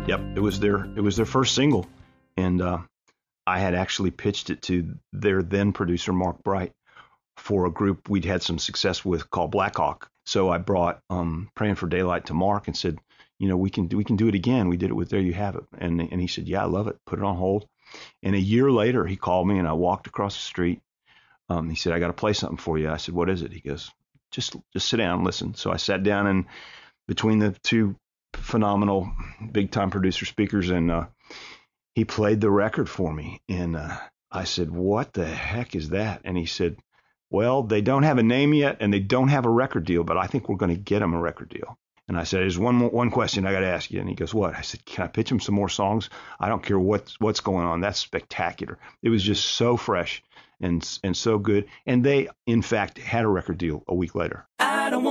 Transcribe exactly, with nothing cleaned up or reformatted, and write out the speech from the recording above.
Yep, it was their it was their first single, and uh, I had actually pitched it to their then producer Mark Bright for a group we'd had some success with called Blackhawk. So I brought um, Praying for Daylight to Mark and said, you know, we can do, we can do it again. We did it with There You Have It, and and he said, yeah, I love it. Put it on hold. And a year later, he called me, and I walked across the street. Um, he said, I got to play something for you. I said, what is it? He goes, just just sit down and listen. So I sat down, and between the two phenomenal big time producer speakers, and uh, he played the record for me. And uh, I said, what the heck is that? And he said, well, they don't have a name yet, and they don't have a record deal, but I think we're going to get them a record deal. And I said, there's one more, one question I got to ask you. And he goes, what? I said, can I pitch him some more songs? I don't care what's, what's going on. That's spectacular. It was just so fresh and and so good. And they, in fact, had a record deal a week later. I don't want